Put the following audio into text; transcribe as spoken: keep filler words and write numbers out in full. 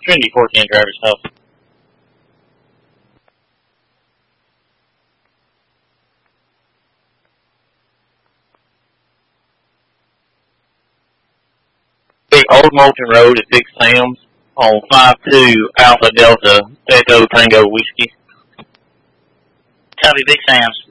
Trinity fourteen driver's help. The Old Moulton Road at Big Sam's on five two Alpha Delta Echo Tango Whiskey. Copy, Big Sam's.